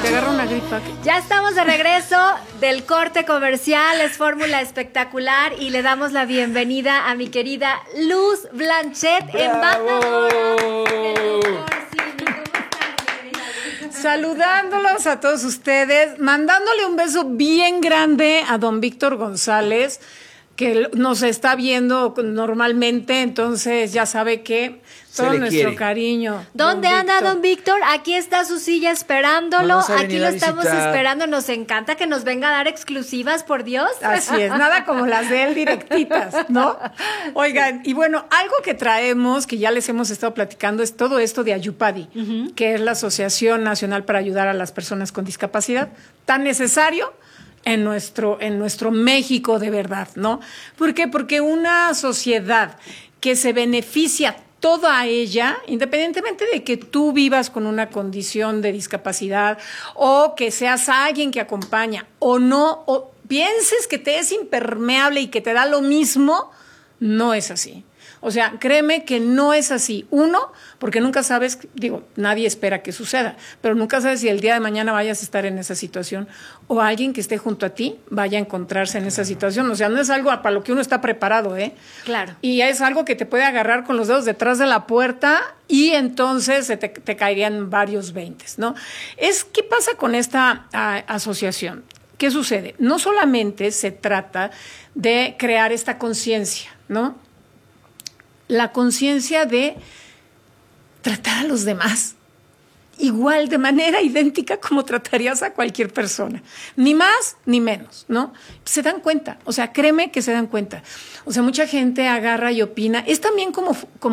agarra una gripa. Ya estamos de regreso del corte comercial, es Fórmula Espectacular y le damos la bienvenida a mi querida Luz Blanchet, embajadora del doctor Simi. ¿Cómo estás, mi querida Luz? Saludándolos a todos ustedes, mandándole un beso bien grande a don Víctor González, que nos está viendo normalmente, entonces ya sabe que todo nuestro cariño. ¿Dónde anda don Víctor? Aquí está su silla esperándolo, aquí lo estamos esperando, nos encanta que nos venga a dar exclusivas, por Dios. Así es, nada como las de él directitas, ¿no? Oigan, y bueno, algo que traemos, que ya les hemos estado platicando, es todo esto de Ayupadi, que es la Asociación Nacional para Ayudar a las Personas con Discapacidad, tan necesario en nuestro México de verdad, ¿no? ¿Por qué? Porque una sociedad que se beneficia toda ella, independientemente de que tú vivas con una condición de discapacidad o que seas alguien que acompaña o no, o pienses que te es impermeable y que te da lo mismo, no es así. O sea, créeme que no es así. Uno, porque nunca sabes, digo, nadie espera que suceda, pero nunca sabes si el día de mañana vayas a estar en esa situación o alguien que esté junto a ti vaya a encontrarse en esa situación. O sea, no es algo para lo que uno está preparado, ¿eh? Claro. Y es algo que te puede agarrar con los dedos detrás de la puerta y entonces te caerían varios 20, ¿no? ¿Qué pasa con esta asociación? ¿Qué sucede? No solamente se trata de crear esta conciencia, ¿no? La conciencia de tratar a los demás igual, de manera idéntica como tratarías a cualquier persona. Ni más ni menos, ¿no? Se dan cuenta, o sea, créeme que se dan cuenta. O sea, mucha gente agarra y opina. Es también como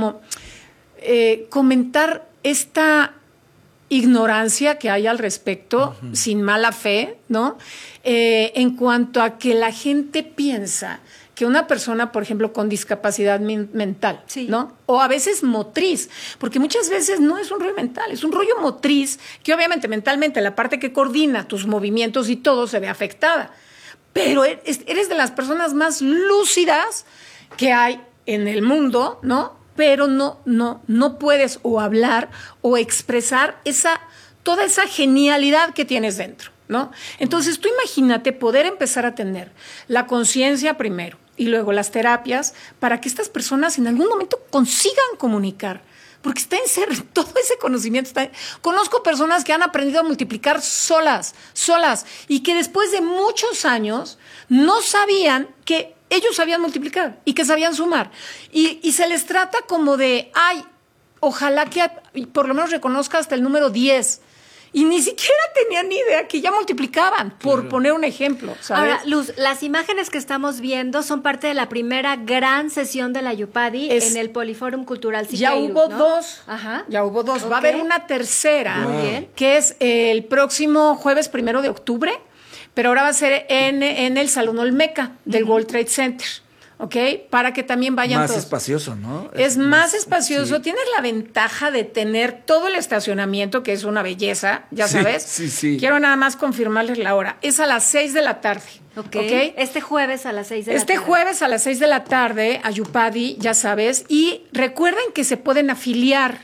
comentar esta ignorancia que hay al respecto, sin mala fe, ¿no? En cuanto a que la gente piensa que una persona, por ejemplo, con discapacidad mental, sí, ¿no? O a veces motriz, porque muchas veces no es un rollo mental, es un rollo motriz que obviamente mentalmente la parte que coordina tus movimientos y todo se ve afectada. Pero eres de las personas más lúcidas que hay en el mundo, ¿no? Pero no puedes o hablar o expresar toda esa genialidad que tienes dentro, ¿no? Entonces tú imagínate poder empezar a tener la conciencia primero y luego las terapias para que estas personas en algún momento consigan comunicar, porque está en ser todo ese conocimiento. Conozco personas que han aprendido a multiplicar solas, y que después de muchos años no sabían que ellos sabían multiplicar y que sabían sumar. Y se les trata como de, ojalá que por lo menos reconozca hasta el número 10. Y ni siquiera tenían ni idea que ya multiplicaban, por poner un ejemplo, ¿sabes? Ahora, Luz, las imágenes que estamos viendo son parte de la primera gran sesión de la Ayupadi en el Poliforum Cultural Siqueiros, ya hubo ¿no? dos. Ajá. Ya hubo dos. Okay. Va a haber una tercera, muy bien, que es el próximo jueves 1 de octubre, pero ahora va a ser en el Salón Olmeca del World Trade Center. ¿Ok? Para que también vayan más todos. Más espacioso, ¿no? Es más espacioso. Sí. Tienes la ventaja de tener todo el estacionamiento, que es una belleza, ya sabes. Sí. Quiero nada más confirmarles la hora. Es a las 6 de la tarde. Okay. Este jueves a las 6 de la tarde. Este jueves a las 6 de la tarde, Ayupadi, ya sabes. Y recuerden que se pueden afiliar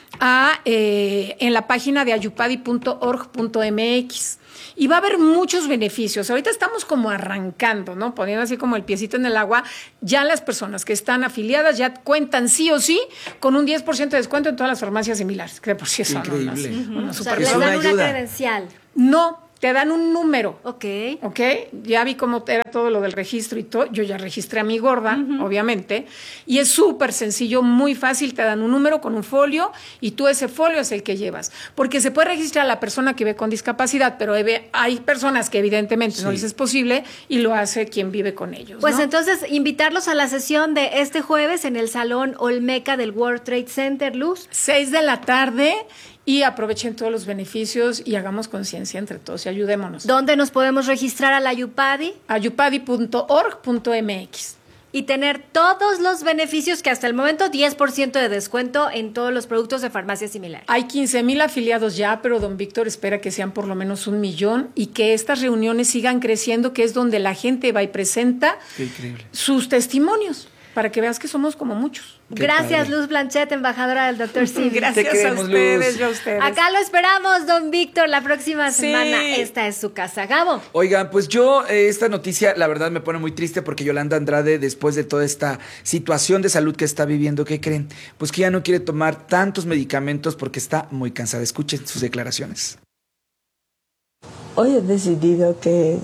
en la página de ayupadi.org.mx. Y va a haber muchos beneficios. Ahorita estamos como arrancando, ¿no? Poniendo así como el piecito en el agua. Ya las personas que están afiliadas ya cuentan sí o sí con un 10% de descuento en todas las farmacias similares. Que por si eso increíble. O sea, les dan una credencial. No, te dan un número. Ok. Ya vi cómo era todo lo del registro y todo. Yo ya registré a mi gorda, obviamente. Y es súper sencillo, muy fácil. Te dan un número con un folio y tú ese folio es el que llevas. Porque se puede registrar a la persona que vive con discapacidad, pero hay personas que evidentemente no les es posible y lo hace quien vive con ellos. Pues ¿no? entonces, invitarlos a la sesión de este jueves en el Salón Olmeca del World Trade Center, Luz. 6 de la tarde. Y aprovechen todos los beneficios y hagamos conciencia entre todos y ayudémonos. ¿Dónde nos podemos registrar a la Ayupadi? Ayupadi.org.mx. Y tener todos los beneficios que hasta el momento 10% de descuento en todos los productos de farmacia similar. Hay 15,000 afiliados ya, pero don Víctor espera que sean por lo menos 1,000,000 y que estas reuniones sigan creciendo, que es donde la gente va y presenta sus testimonios. para que veas que somos como muchos. Gracias, Luz Blanchet, embajadora del Dr. Simi. Gracias a ustedes, yo a ustedes. Acá lo esperamos, don Víctor, la próxima semana. Esta es su casa. Gabo. Oigan, pues yo, esta noticia, la verdad, me pone muy triste porque Yolanda Andrade, después de toda esta situación de salud que está viviendo, ¿qué creen? Pues que ya no quiere tomar tantos medicamentos porque está muy cansada. Escuchen sus declaraciones. Hoy he decidido que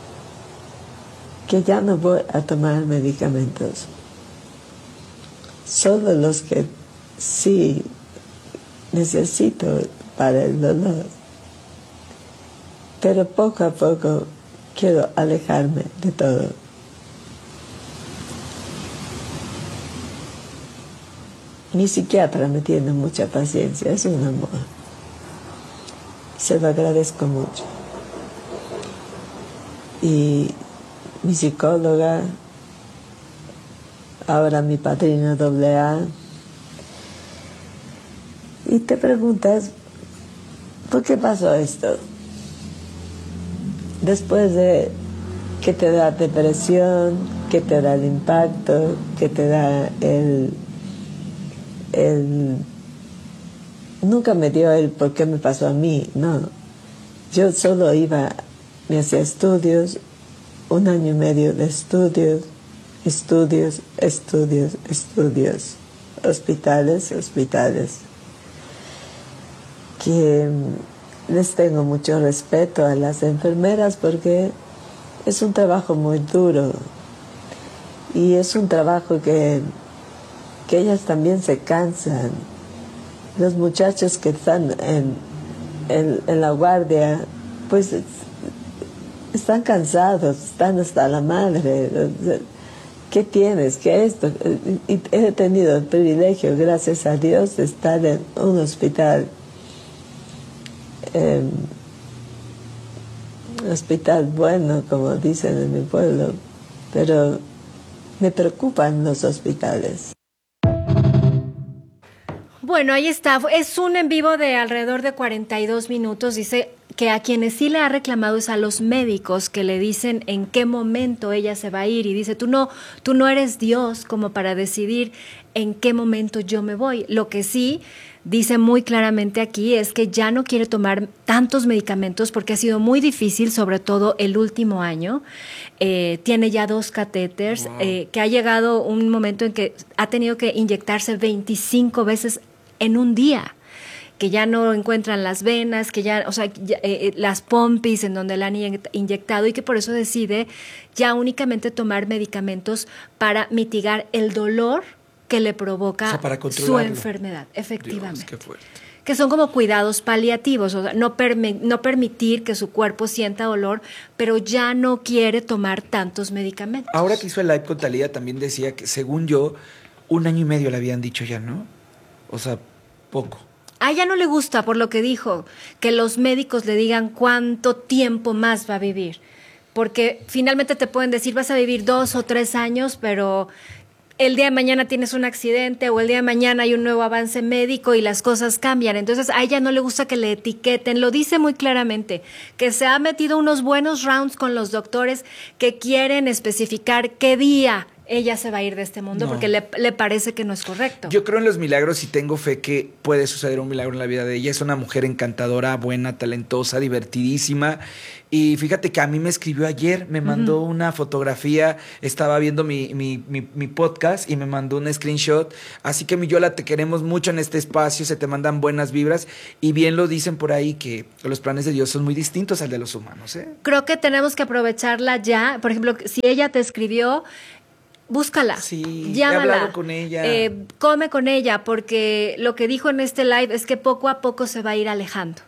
ya no voy a tomar medicamentos. Solo los que sí necesito para el dolor. Pero poco a poco quiero alejarme de todo. Mi psiquiatra me tiene mucha paciencia, es un amor. Se lo agradezco mucho. Y mi psicóloga, ahora mi padrino AA. Y te preguntas, ¿por qué pasó esto? Después de que te da depresión, que te da el impacto, que te da nunca me dio el por qué me pasó a mí, no. Yo solo iba, me hacía estudios, 1 año y medio de estudios, hospitales, que les tengo mucho respeto a las enfermeras porque es un trabajo muy duro y es un trabajo que ellas también se cansan. Los muchachos que están en la guardia, pues están cansados, están hasta la madre. ¿Qué tienes? ¿Qué esto? Y he tenido el privilegio, gracias a Dios, de estar en un hospital, bueno, como dicen en mi pueblo, pero me preocupan los hospitales. Bueno, ahí está. Es un en vivo de alrededor de 42 minutos. Dice que a quienes sí le ha reclamado es a los médicos que le dicen en qué momento ella se va a ir. Y dice, tú no eres Dios como para decidir en qué momento yo me voy. Lo que sí dice muy claramente aquí es que ya no quiere tomar tantos medicamentos porque ha sido muy difícil, sobre todo el último año. Tiene ya 2 catéteres, wow. Que ha llegado un momento en que ha tenido que inyectarse 25 veces en un día, que ya no encuentran las venas, que ya, o sea, las pompis en donde la han inyectado y que por eso decide ya únicamente tomar medicamentos para mitigar el dolor que le provoca, o sea, su enfermedad, efectivamente. Dios, qué fuerte. Que son como cuidados paliativos, o sea, no permitir que su cuerpo sienta dolor, pero ya no quiere tomar tantos medicamentos. Ahora que hizo el live con Thalía también decía que, según yo, 1 año y medio le habían dicho ya, ¿no? O sea, poco. A ella no le gusta, por lo que dijo, que los médicos le digan cuánto tiempo más va a vivir. Porque finalmente te pueden decir, vas a vivir 2 o 3 años, pero el día de mañana tienes un accidente o el día de mañana hay un nuevo avance médico y las cosas cambian. Entonces a ella no le gusta que le etiqueten. Lo dice muy claramente, que se ha metido unos buenos rounds con los doctores que quieren especificar qué día ella se va a ir de este mundo, porque le parece que no es correcto. Yo creo en los milagros y tengo fe que puede suceder un milagro en la vida de ella. Es una mujer encantadora, buena, talentosa, divertidísima. Y fíjate que a mí me escribió ayer, me mandó una fotografía, estaba viendo mi podcast y me mandó un screenshot. Así que, mi Yola, te queremos mucho en este espacio, se te mandan buenas vibras. Y bien lo dicen por ahí que los planes de Dios son muy distintos al de los humanos, ¿eh? Creo que tenemos que aprovecharla ya. Por ejemplo, si ella te escribió, búscala, sí, llámala, he hablado con ella, come con ella, porque lo que dijo en este live es que poco a poco se va a ir alejando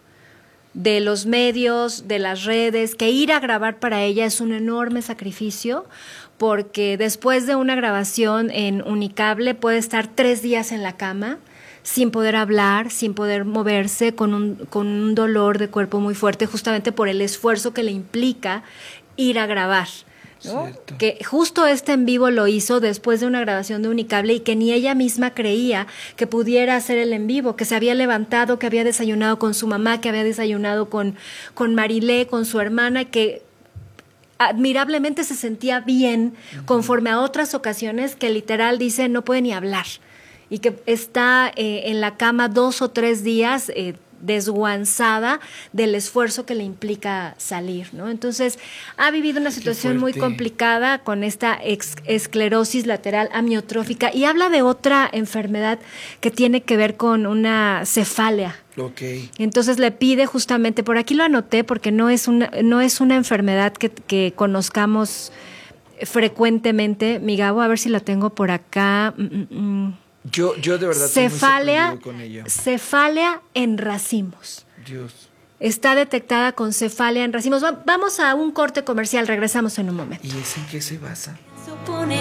de los medios, de las redes, que ir a grabar para ella es un enorme sacrificio, porque después de una grabación en Unicable puede estar 3 días en la cama sin poder hablar, sin poder moverse, con un dolor de cuerpo muy fuerte, justamente por el esfuerzo que le implica ir a grabar, ¿no? Que justo este en vivo lo hizo después de una grabación de Unicable y que ni ella misma creía que pudiera hacer el en vivo, que se había levantado, que había desayunado con su mamá, que había desayunado con Marilé, con su hermana, que admirablemente se sentía bien, conforme a otras ocasiones que literal dice no puede ni hablar y que está en la cama 2 o 3 días desguanzada del esfuerzo que le implica salir, ¿no? Entonces, ha vivido una situación muy complicada con esta esclerosis lateral amiotrófica y habla de otra enfermedad que tiene que ver con una cefalea. Okay. Entonces le pide justamente, por aquí lo anoté porque no es una enfermedad que conozcamos frecuentemente, mi Gabo, a ver si la tengo por acá. Yo de verdad estoy muy sorprendido con ella. Cefalea en racimos. Dios. Está detectada con cefalea en racimos. Vamos a un corte comercial, regresamos en un momento. ¿Y es en qué se basa?